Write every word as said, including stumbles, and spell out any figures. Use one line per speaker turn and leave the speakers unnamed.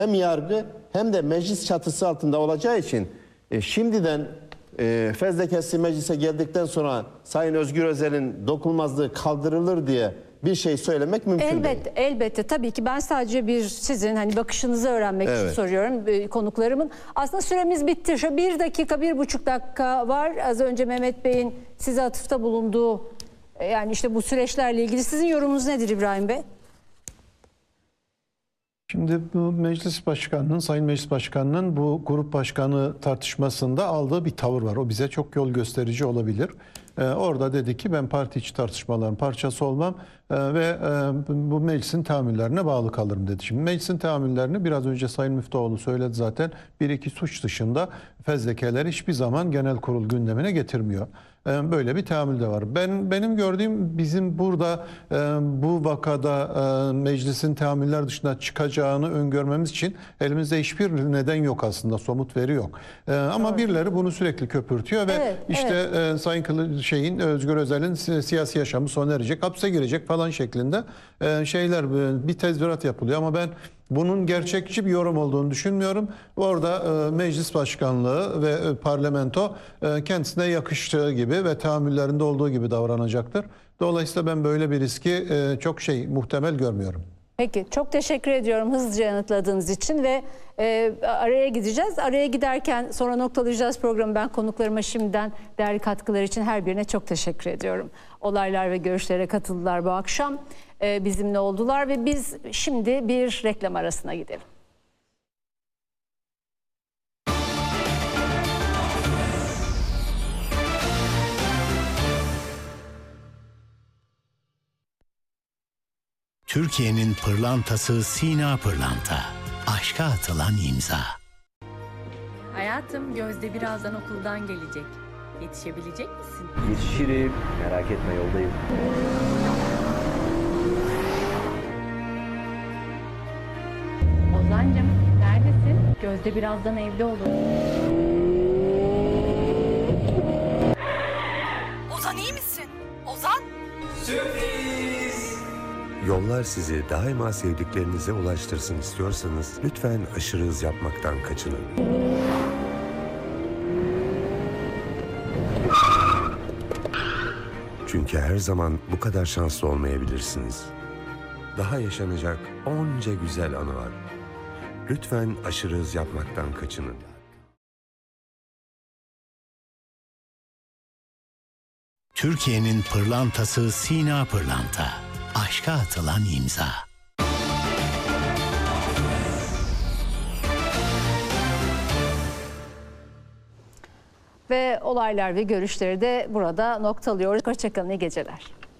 hem yargı hem de meclis çatısı altında olacağı için e, şimdiden e, fezlekesi meclise geldikten sonra Sayın Özgür Özel'in dokunulmazlığı kaldırılır diye bir şey söylemek mümkün
elbette,
değil.
Elbette tabii ki ben sadece bir sizin hani bakışınızı öğrenmek
Evet.
için soruyorum e, konuklarımın. Aslında süremiz bitti. Şu bir dakika, bir buçuk dakika var. Az önce Mehmet Bey'in size atıfta bulunduğu e, yani işte bu süreçlerle ilgili sizin yorumunuz nedir İbrahim Bey?
Şimdi bu meclis başkanının, Sayın Meclis Başkanı'nın bu grup başkanı tartışmasında aldığı bir tavır var. O bize çok yol gösterici olabilir. Ee, orada dedi ki ben parti içi tartışmaların parçası olmam e, ve e, bu meclisin tahammüllerine bağlı kalırım dedi. Şimdi meclisin tahammüllerini biraz önce Sayın Müftüoğlu söyledi zaten. Bir iki suç dışında fezlekeler hiçbir zaman genel kurul gündemine getirmiyor. Böyle bir tahammül de var. Ben benim gördüğüm bizim burada e, bu vakada e, meclisin tahammüller dışında çıkacağını öngörmemiz için elimizde hiçbir neden yok aslında, somut veri yok. E, ama Doğru. birileri bunu sürekli köpürtüyor ve
evet,
işte
evet.
E, Sayın Kılıç, şeyin Özgür Özel'in si siyasi yaşamı sona erecek, hapse girecek falan şeklinde e, şeyler e, bir tezvirat yapılıyor ama ben bunun gerçekçi bir yorum olduğunu düşünmüyorum. Orada e, meclis başkanlığı ve e, parlamento e, kendisine yakıştığı gibi ve tahammüllerinde olduğu gibi davranacaktır. Dolayısıyla ben böyle bir riski e, çok şey muhtemel görmüyorum.
Peki, çok teşekkür ediyorum hızlıca yanıtladığınız için ve e, araya gideceğiz. Araya giderken sonra noktalayacağız programı. Ben konuklarıma şimdiden değerli katkıları için her birine çok teşekkür ediyorum. Olaylar ve görüşlere katıldılar bu akşam. E, bizimle oldular ve biz şimdi bir reklam arasına gidelim.
Türkiye'nin pırlantası Sina Pırlanta. Aşka atılan imza.
Hayatım, Gözde birazdan okuldan gelecek. Yetişebilecek misin?
Yetişirim. Merak etme, yoldayım.
Ozan'cığım, neredesin? Gözde birazdan evde olur.
Ozan iyi misin? Ozan?
Yollar sizi daima sevdiklerinize ulaştırsın istiyorsanız lütfen aşırı hız yapmaktan kaçının. Çünkü her zaman bu kadar şanslı olmayabilirsiniz. Daha yaşanacak onca güzel anı var. Lütfen aşırı hız yapmaktan kaçının.
Türkiye'nin pırlantası Sina Pırlanta. Aşka atılan imza.
Ve olaylar ve görüşleri de burada noktalıyoruz. Hoşçakalın, iyi geceler.